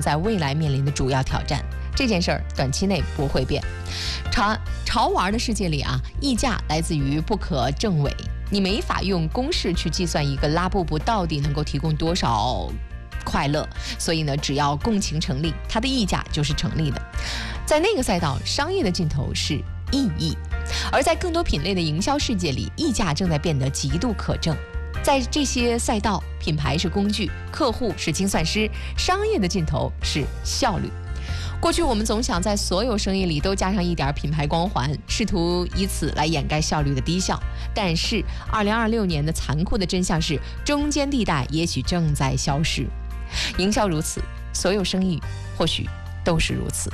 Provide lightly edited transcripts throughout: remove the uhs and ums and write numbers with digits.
在未来面临的主要挑战。这件事儿短期内不会变。潮玩的世界里啊，溢价来自于不可证伪，你没法用公式去计算一个拉布布到底能够提供多少快乐，所以呢，只要共情成立，它的溢价就是成立的。在那个赛道，商业的尽头是意义，而在更多品类的营销世界里，溢价正在变得极度可证。在这些赛道，品牌是工具，客户是精算师，商业的尽头是效率。过去我们总想在所有生意里都加上一点品牌光环，试图以此来掩盖效率的低效。但是2026年的残酷的真相是，中间地带也许正在消失。营销如此，所有生意或许都是如此。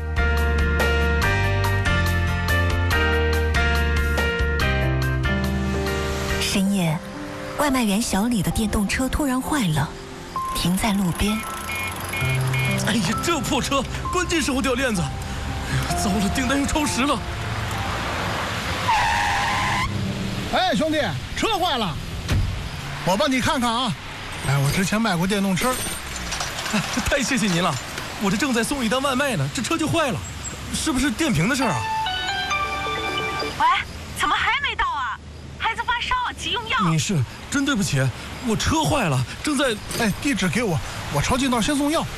深夜，外卖员小李的电动车突然坏了，停在路边。 哎呀，这破车，关键时候掉链子！哎呀，糟了，订单又超时了。 哎，兄弟，车坏了，我帮你看看啊。哎，我之前卖过电动车。 太谢谢您了，我这正在送一单外卖呢，这车就坏了，是不是电瓶的事儿啊？ 喂，怎么还没到啊？孩子发烧，急用药。 女士，真对不起，我车坏了，正在…… 哎，地址给我，我抄近道先送药。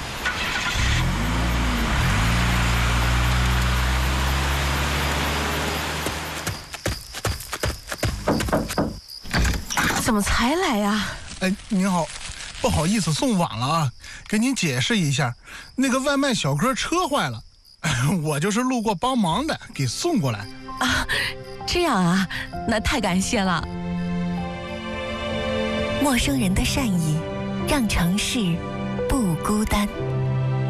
怎么才来呀？ 哎，您好，不好意思送晚了啊，给您解释一下，那个外卖小哥车坏了，我就是路过帮忙的，给送过来。 啊，这样啊，那太感谢了。 陌生人的善意，让城市不孤单。